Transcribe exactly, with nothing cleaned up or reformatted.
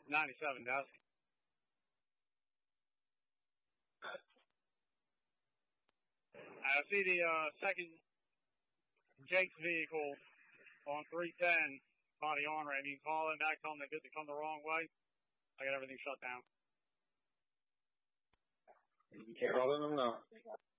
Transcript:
ninety-seven, Dallas. I see the uh, second Jake's vehicle on three ten body on ramp. You can call them back, tell them they did to come the wrong way. I got everything shut down. You can't call them, no.